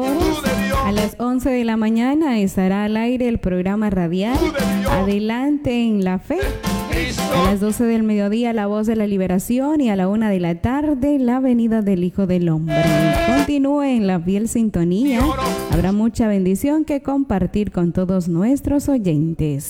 horas. A las 11 de la mañana estará al aire el programa radial Adelante en la Fe. A las 12 del mediodía, La Voz de la Liberación, y a la 1 de la tarde, La Venida del Hijo del Hombre. Continúe en la fiel sintonía. Habrá mucha bendición que compartir con todos nuestros oyentes.